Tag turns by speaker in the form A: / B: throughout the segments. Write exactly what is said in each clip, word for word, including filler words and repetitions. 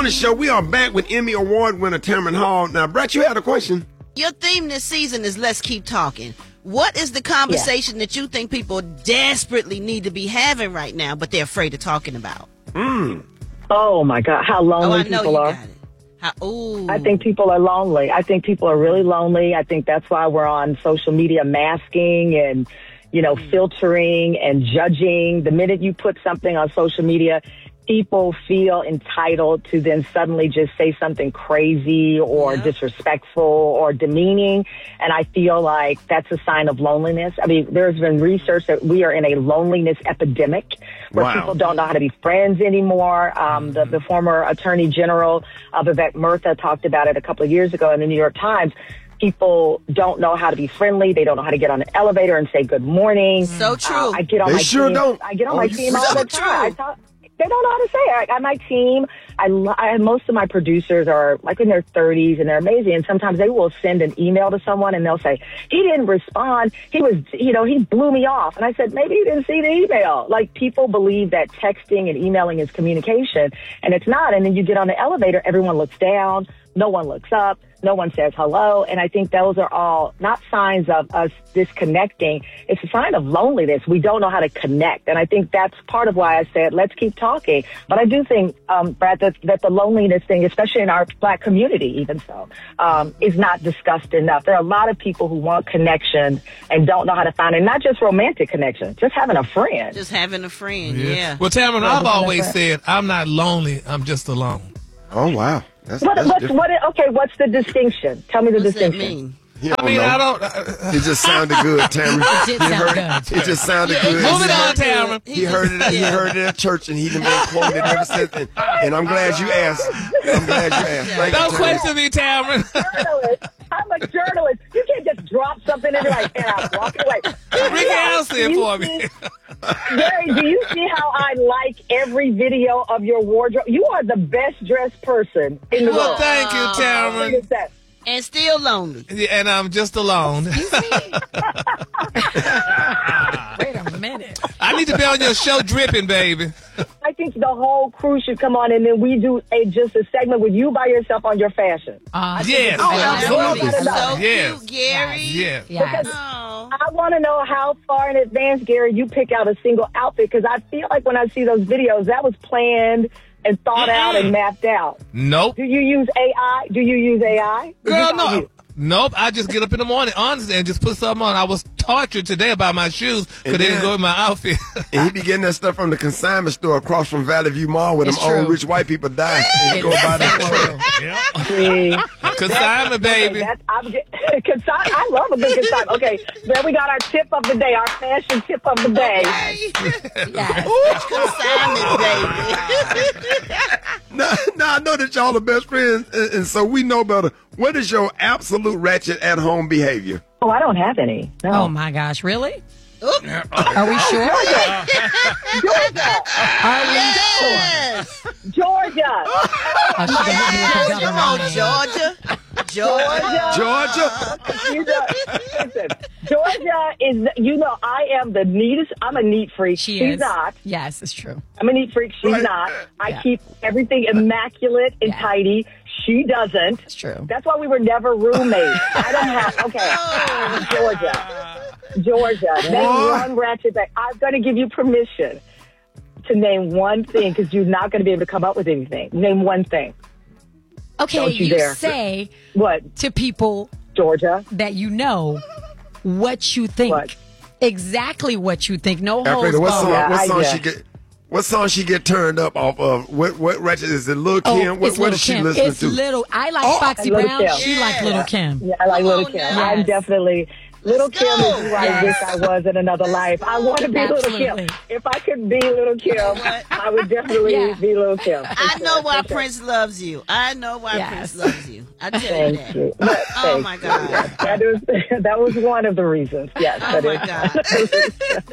A: On the show, we are back with Emmy Award winner Tamron Hall. Now, Brett, you had a question.
B: Your theme this season is Let's Keep Talking. What is the conversation yeah. that you think people desperately need to be having right now, but they're afraid of talking about?
A: Mm.
C: Oh, my God. How lonely
B: oh, I know
C: people
B: you
C: are.
B: Got it. How, ooh.
C: I think people are lonely. I think people are really lonely. I think that's why we're on social media masking and, you know, filtering and judging. The minute you put something on social media, people feel entitled to then suddenly just say something crazy or yeah. disrespectful or demeaning. And I feel like that's a sign of loneliness. I mean, there's been research that we are in a loneliness epidemic where
A: wow.
C: people don't know how to be friends anymore. Um, the, the former Attorney General, uh, Vivek Murtha, talked about it a couple of years ago in the New York Times. People don't know how to be friendly. They don't know how to get on an elevator and say good morning.
B: So true.
C: Uh, I get on
A: they
C: my
A: sure
C: team.
A: don't.
C: I get on
A: oh,
C: my team all the
B: true.
C: time. I talk, They don't know how to say it. I, my team, I, I, most of my producers are like in their thirties and they're amazing. And sometimes they will send an email to someone and they'll say, he didn't respond. He was, you know, he blew me off. And I said, maybe you didn't see the email. Like people believe that texting and emailing is communication and it's not. And then you get on the elevator, everyone looks down. No one looks up. No one says hello. And I think those are all not signs of us disconnecting. It's a sign of loneliness. We don't know how to connect. And I think that's part of why I said, let's keep talking. But I do think, um, Brad, that, that the loneliness thing, especially in our Black community, even so, um, is not discussed enough. There are a lot of people who want connection and don't know how to find it. Not just romantic connection, just having a friend.
B: Just having a friend, yeah.
D: yeah. Well, Tamron, I've always said, I'm not lonely, I'm just alone.
A: Oh, wow. That's,
C: what,
A: that's
C: what's, what, okay, what's the distinction? Tell me the
B: What's
C: distinction.
B: That mean?
D: I mean, know. I don't. Uh,
A: it just sounded good, Tamron.
E: It did sound
A: heard,
E: good.
A: It just sounded
B: yeah,
A: good.
D: Move it on, Tamron.
A: He heard it. He heard it at church, and he done been quoted ever since. And, and I'm glad you asked. I'm glad you asked. Thank
D: don't
A: you,
D: question me, Tamron.
C: Journalist. I'm a journalist. You can't just drop something and be like, and I'm walking away.
D: Rick Allen said for me.
C: Gary, do you see how I like every video of your wardrobe? You are the best dressed person in the
D: well,
C: world.
D: Thank you, Tamron.
B: And still lonely.
D: Yeah, and I'm just alone.
E: Wait a minute.
D: I need to be on your show dripping, baby.
C: I think the whole crew should come on, and then we do a just a segment with you by yourself on your fashion.
E: Uh,
D: yes.
B: Oh,
D: absolutely.
B: so
D: yes.
B: cute, Gary.
D: Yeah.
E: Yes.
B: Oh.
C: I want to know how far in advance, Gary, you pick out a single outfit, because I feel like when I see those videos, that was planned and thought mm-hmm. out and mapped out.
D: Nope.
C: Do you use A I? Do you use A I?
D: Girl, no. Nope. I just get up in the morning, honestly, and just put something on. I was tortured today about my shoes because they didn't go with my outfit.
A: And he be getting that stuff from the consignment store across from Valley View Mall where them old rich white people die. And you go buy that
D: yeah. Consignment, baby.
C: Okay, I'm get, consign, I love a good consignment. Okay, then we got our tip of the day, our fashion tip of the day.
B: Okay. Yes. Consignment, baby.
A: now, now, I know that y'all are best friends, and, and so we know better. What is your absolute ratchet at-home behavior?
C: Oh, I don't have any. No.
E: Oh, my gosh. Really?
B: Oop.
E: Are we sure?
C: Georgia.
E: Are we
B: Yes.
C: Georgia.
E: Oh, she
B: Georgia.
E: can
B: Oh, Georgia. Georgia.
A: Georgia.
C: You know, listen, Georgia is, you know, I am the neatest. I'm a neat freak.
E: She
C: She's
E: is.
C: not.
E: Yes, it's true.
C: I'm a neat freak. She's
A: Right.
C: not. I
E: Yeah.
C: keep everything immaculate and
E: Yeah.
C: tidy. She doesn't.
E: It's true.
C: That's why we were never roommates. I don't have, okay, Georgia. Georgia, name
A: What?
C: one ratchet thing. I'm going to give you permission to name one thing because you're not going to be able to come up with anything. Name one thing.
E: Okay,
C: Don't you
E: you
C: dare.
E: say
C: What?
E: to people
C: Georgia?
E: that you know what you think.
C: What?
E: Exactly what you think. No holds
A: Alfredo, what
E: barred.
A: song?
C: Yeah,
A: What
C: I
A: song
C: get.
A: she get? What song she get turned up off of? What what ratchet is it? Lil
E: Oh,
A: Kim? What,
E: it's
A: what
E: Lil'
A: is she
E: Kim.
A: listening
E: It's
A: to?
E: little. I like
A: Oh,
E: Foxy
C: Lil'
E: Brown.
C: Kim.
E: She like
B: Yeah.
E: Little Kim.
C: Yeah, I like
B: Come
C: Little
B: on
C: Kim.
B: now.
C: I'm
E: Yes.
C: definitely... Little
B: Let's
C: Kim
B: go.
C: is who I
E: Yes.
C: wish I was in another life. I want to be Little
E: Absolutely.
C: Kim. If I could be Little Kim, I would definitely
E: Yeah.
C: be Little Kim.
B: I know why Prince loves you. I know why
E: Yes.
B: Prince loves you. I tell you
C: Thank
B: that.
C: you.
B: Oh,
C: Thank
B: my
C: you.
B: God.
C: That is that was one of the reasons. Yes,
B: Oh,
C: that
B: my
C: is.
B: God.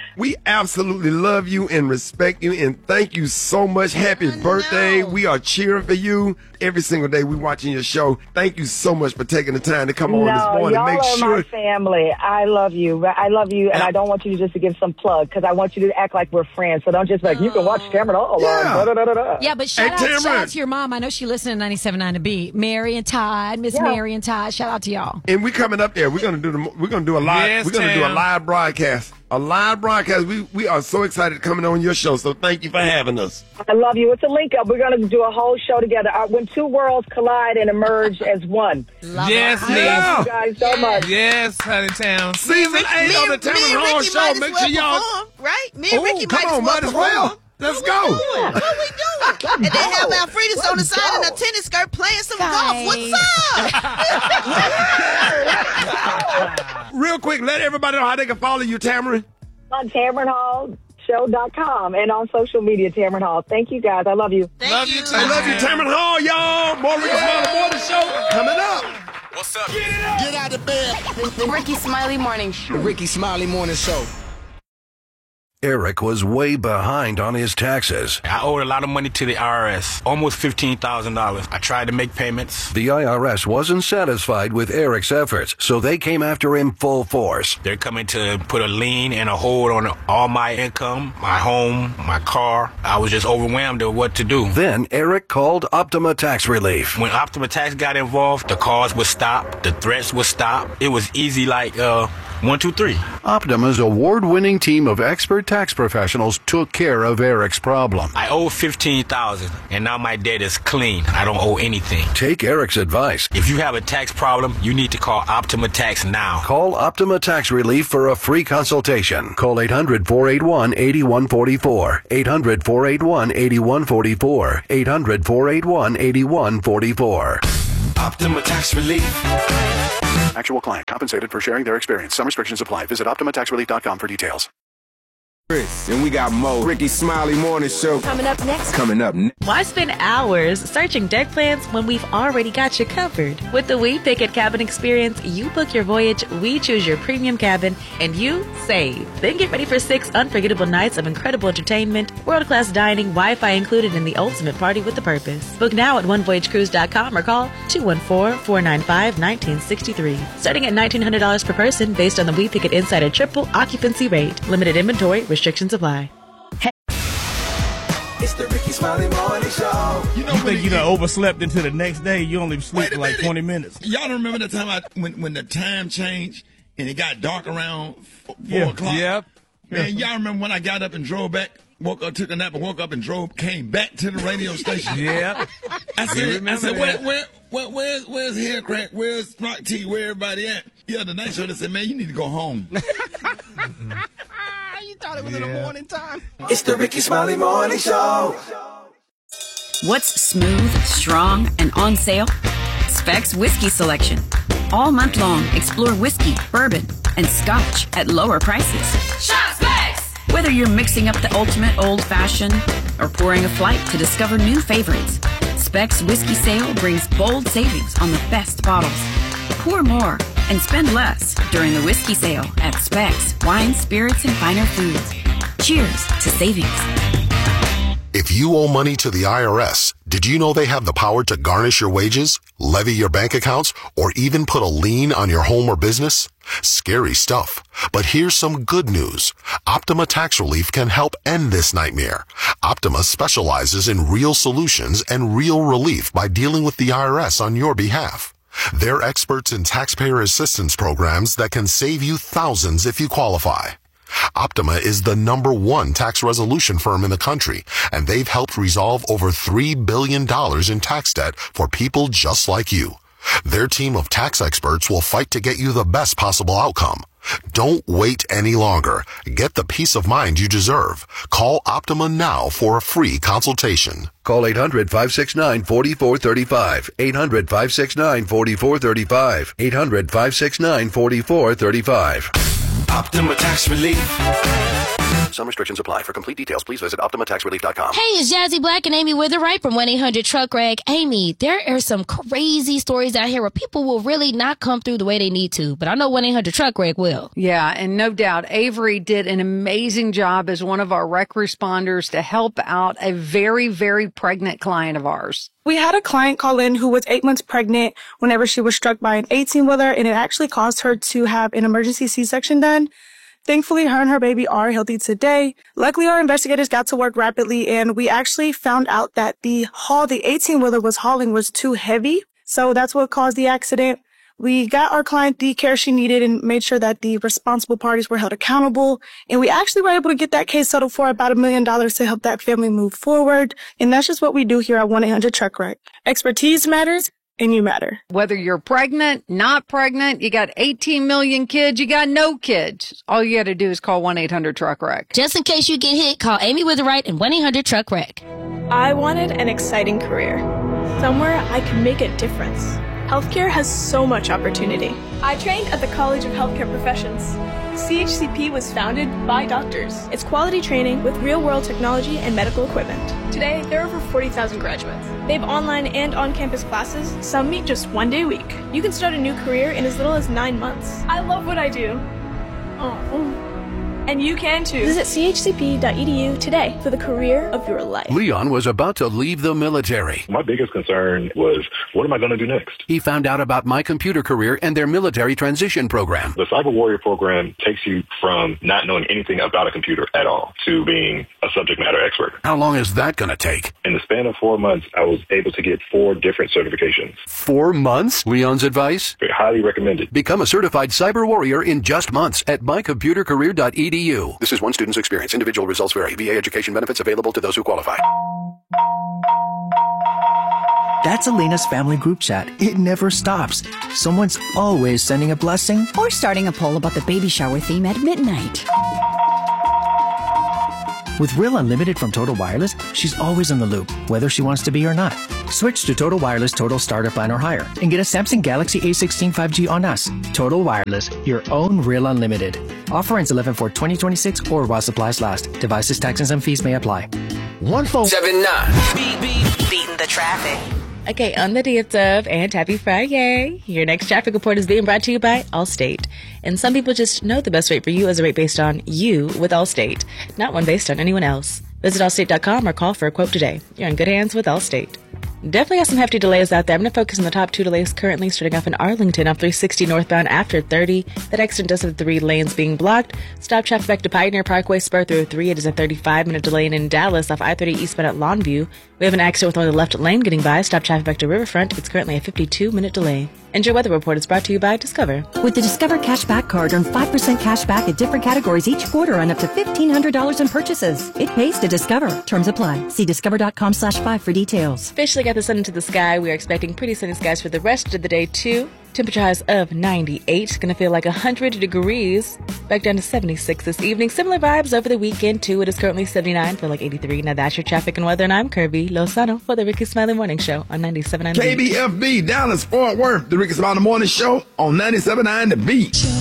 A: We absolutely love you and respect you and thank you so much. Happy birthday. We are cheering for you every single day. We watching your show. Thank you so much for taking the time to come on
C: no,
A: this morning.
C: Y'all
A: Make
C: are
A: sure
C: my family. I love you. I love you, and I don't want you to just to give some plug because I want you to act like we're friends. So don't just be like, you can watch Tamron Hall.
A: Yeah.
C: Da, da, da, da.
E: Yeah, but shout,
A: Hey,
E: out, shout
A: Tamron.
E: out to your mom. I know she listened to ninety-seven point nine to B. Mary and Todd, Miss
C: Yeah.
E: Mary and Todd. Shout out to y'all.
A: and we coming up there. We're gonna do the we're gonna do a live
D: Yes,
A: we're gonna do a
D: Tam.
A: live broadcast. A live broadcast. We we are so excited coming on your show. So thank you for having us.
C: I love you. It's a link up. We're going to do a whole show together. Uh, when two worlds collide and emerge as one.
D: Yes,
C: I
D: Nick.
C: love you guys so much.
D: Yes, honey town.
A: Season eight on the
B: me
A: Tamron
B: and
A: Hall
B: Ricky
A: show.
B: might as
A: Make
B: well
A: sure y'all.
B: perform, right? Me and
A: Oh,
B: Ricky
A: come
B: might,
A: on,
B: as,
A: might
B: well
A: as well.
B: perform.
A: Let's
B: What
A: go.
B: we doing? What we doing? And then have our Frida's on the side and a tennis skirt playing some golf. What's up?
A: Real quick, let everybody know how they can follow you, Tamron.
C: On Tamron Hall Show dot com and on social media, Tamron Hall. Thank you, guys. I love you.
B: Thank
D: Love
B: you.
D: you too.
A: I love you, Tamron Hall, y'all. More Ricky Smiley Morning Show coming up.
F: What's up? Get out of bed.
G: The Ricky Smiley Morning Show.
F: The Ricky Smiley Morning Show.
H: Eric was way behind on his taxes.
I: I owed a lot of money to the I R S, almost fifteen thousand dollars. I tried to make payments.
H: The I R S wasn't satisfied with Eric's efforts, so they came after him full force.
I: They're coming to put a lien and a hold on all my income, my home, my car. I was just overwhelmed at what to do.
H: Then Eric called Optima Tax Relief.
I: When Optima Tax got involved, the calls would stop, the threats would stop. It was easy like uh, one, two, three.
H: Optima's award-winning team of expert tax professionals took care of Eric's problem.
I: I owe fifteen thousand dollars, and now my debt is clean. I don't owe anything.
H: Take Eric's advice.
I: If you have a tax problem, you need to call Optima Tax now.
H: Call Optima Tax Relief for a free consultation. Call eight hundred, four eight one, eight one four four. eight hundred, four eight one, eight one four four. eight hundred, four eight one, eight one four four.
F: Optima Tax Relief.
H: Actual client compensated for sharing their experience. Some restrictions apply. Visit optima tax relief dot com for details.
F: Chris, and we got Mo. Ricky Smiley Morning Show.
G: Coming up next.
F: Coming up next.
J: Why spend hours searching deck plans when we've already got you covered? With the We Pick It Cabin Experience, you book your voyage, we choose your premium cabin, and you save. Then get ready for six unforgettable nights of incredible entertainment, world-class dining, Wi-Fi included, and the ultimate party with a purpose. Book now at one voyage cruise dot com or call two one four, four nine five, one nine six three. Starting at nineteen hundred dollars per person based on the We Pick It Insider triple occupancy rate. Limited inventory, restrictions apply.
F: It's the Ricky Smiley Morning Show.
K: You know, you think you done overslept into the next day? You only sleep for like twenty minutes.
L: Y'all don't remember the time I, when when the time changed and it got dark around four
K: Yeah.
L: o'clock?
D: Yep.
L: Man, y'all remember when I got up and drove back, woke up, took a nap, and woke up and drove, came back to the radio station.
D: Yep.
L: I said, I
D: remember
L: said, where,
D: that.
L: where, where, where's, where's Hair Crack? Where's Rock T? Where everybody at? Yeah, the night show, they said, man, you need to go home.
F: You thought it was in the morning time. It's the Ricky Smiley Morning Show.
M: What's smooth, strong, and on sale? Specs Whiskey Selection. All month long, explore whiskey, bourbon, and scotch at lower prices. Shop Specs! Whether you're mixing up the ultimate old-fashioned or pouring a flight to discover new favorites, Specs Whiskey Sale brings bold savings on the best bottles. Pour more and spend less during the whiskey sale at Specs Wine, Spirits, and Finer Foods. Cheers to savings.
N: If you owe money to the I R S, did you know they have the power to garnish your wages, levy your bank accounts, or even put a lien on your home or business? Scary stuff. But here's some good news. Optima Tax Relief can help end this nightmare. Optima specializes in real solutions and real relief by dealing with the I R S on your behalf. They're experts in taxpayer assistance programs that can save you thousands if you qualify. Optima is the number one tax resolution firm in the country, and they've helped resolve over three billion dollars in tax debt for people just like you. Their team of tax experts will fight to get you the best possible outcome. Don't wait any longer. Get the peace of mind you deserve. Call Optima now for a free consultation.
H: Call eight hundred, five six nine, four four three five. eight hundred, five six nine, four four three five. eight hundred, five six nine, four four three five.
F: Optima Tax Relief.
H: Some restrictions apply. For complete details, please visit Optima Tax Relief dot com.
O: Hey, it's Jazzy Black and Amy Witherite from one eight hundred truck wreck. Amy, there are some crazy stories out here where people will really not come through the way they need to, but I know one eight hundred truck wreck will.
P: Yeah, and no doubt, Avery did an amazing job as one of our wreck responders to help out a very, very pregnant client of ours.
Q: We had a client call in who was eight months pregnant whenever she was struck by an eighteen-wheeler, and it actually caused her to have an emergency C-section done. Thankfully, her and her baby are healthy today. Luckily, our investigators got to work rapidly, and we actually found out that the haul the eighteen-wheeler was hauling was too heavy, so that's what caused the accident. We got our client the care she needed and made sure that the responsible parties were held accountable. And we actually were able to get that case settled for about a million dollars to help that family move forward. And that's just what we do here at one eight hundred truck wreck. Expertise matters, and you matter.
P: Whether you're pregnant, not pregnant, you got eighteen million kids, you got no kids. All you got to do is call one eight hundred truck wreck.
O: Just in case you get hit, call Amy Witherite and one eight hundred truck wreck.
R: I wanted an exciting career, somewhere I could make a difference. Healthcare has so much opportunity. I trained at the College of Healthcare Professions. C H C P was founded by doctors. It's quality training with real-world technology and medical equipment. Today, there are over forty thousand graduates. They have online and on-campus classes. Some meet just one day a week. You can start a new career in as little as nine months. I love what I do. Oh. And you can too. Visit c h c p dot e d u today for the career of your life.
H: Leon was about to leave the military.
S: My biggest concern was, what am I going to do next?
H: He found out about My Computer Career and their military transition program.
S: The Cyber Warrior program takes you from not knowing anything about a computer at all to being a subject matter expert.
H: How long is that going to take?
S: In the span of four months, I was able to get four different certifications.
H: Four months? Leon's advice?
S: Very highly recommended.
H: Become a certified Cyber Warrior in just months at my computer career dot e d u. This is one student's experience. Individual results vary. V A education benefits available to those who qualify.
F: That's Elena's family group chat. It never stops. Someone's always sending a blessing
T: or starting a poll about the baby shower theme at midnight.
F: With Real Unlimited from Total Wireless, she's always in the loop, whether she wants to be or not. Switch to Total Wireless Total Starter Plan or higher and get a Samsung Galaxy A sixteen five G on us. Total Wireless, your own Real Unlimited. Offer ends eleven four twenty twenty-six or while supplies last. Devices, taxes, and fees may apply. One phone.
U: Seven nine.
V: Beat, beat, beating the traffic.
J: Okay, on the day of and happy Friday. Your next traffic report is being brought to you by Allstate. And some people just know the best rate for you is a rate based on you with Allstate, not one based on anyone else. Visit allstate dot com or call for a quote today. You're in good hands with Allstate. Definitely got some hefty delays out there. I'm going to focus on the top two delays currently, starting off in Arlington on three sixty northbound after thirty. That accident does have three lanes being blocked. Stop traffic back to Pioneer Parkway, spur through three. It is a thirty-five minute delay. And in Dallas off I thirty eastbound at Longview, we have an accident with only the left lane getting by. Stop traffic back to Riverfront. It's currently a fifty-two minute delay. And your weather report is brought to you by Discover.
T: With the Discover Cashback Card, earn five percent cash back at different categories each quarter on up to fifteen hundred dollars in purchases. It pays to Discover. Terms apply. See discover dot com slash five for details.
J: Officially got the sun into the sky. We are expecting pretty sunny skies for the rest of the day, too. Temperature highs of ninety-eight. Going to feel like one hundred degrees. Back down to seventy-six this evening. Similar vibes over the weekend, too. It is currently seventy-nine. Feel like eighty-three. Now that's your traffic and weather. And I'm Kirby Lozano for the Ricky Smiley Morning Show on ninety-seven point nine
A: K B F B, Dallas, Fort Worth. The Ricky Smiley Morning Show on ninety-seven point nine The Beat.